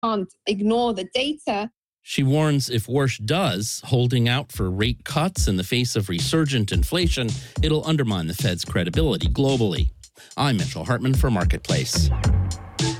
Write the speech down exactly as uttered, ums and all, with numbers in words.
can't ignore the data. She warns if Warsh does, holding out for rate cuts in the face of resurgent inflation, it'll undermine the Fed's credibility globally. I'm Mitchell Hartman for Marketplace.